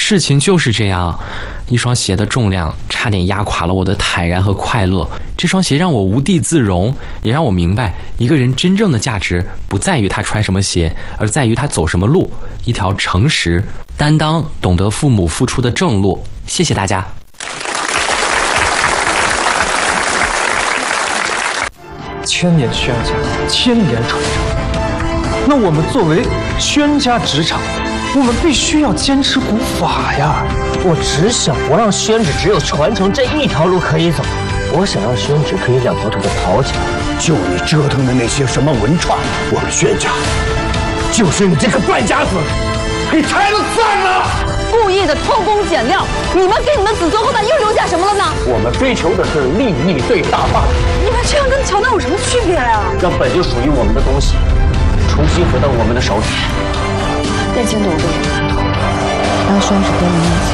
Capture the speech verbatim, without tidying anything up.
事情就是这样，一双鞋的重量差点压垮了我的坦然和快乐。这双鞋让我无地自容，也让我明白，一个人真正的价值不在于他穿什么鞋，而在于他走什么路，一条诚实、担当、懂得父母付出的正路。谢谢大家。 千年宣家，千年传承。那我们作为宣家职场，我们必须要坚持古法呀！ 我只想不让宣旨只有传承这一条路可以走，我想让宣旨可以两条腿的跑起来。 就你折腾的那些什么文创，我们宣家就是你这个败家子，给拆了算了！ 故意的偷工减料，你们给你们子孙后代又留下什么了呢？ 我们追求的是利益最大化。 你们这样跟乔丹有什么区别呀？ 让本就属于我们的东西重新回到我们的手里。 叶青赌对，让宣旨跟你一起。